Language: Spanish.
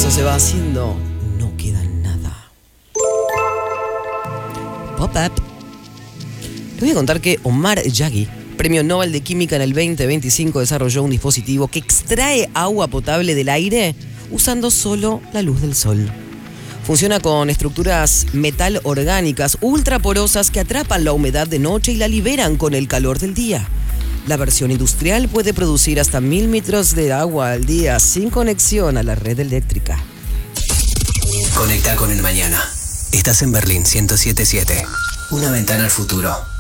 eso se va haciendo, no queda nada. Pop-up. Te voy a contar que Omar Yaghi, Premio Nobel de Química en el 2025, desarrolló un dispositivo que extrae agua potable del aire usando solo la luz del sol. Funciona con estructuras metal orgánicas ultra porosas que atrapan la humedad de noche y la liberan con el calor del día. La versión industrial puede producir hasta 1000 litros de agua al día sin conexión a la red eléctrica. Conecta con el mañana. Estás en Berlín 107.7. Una ventana al futuro.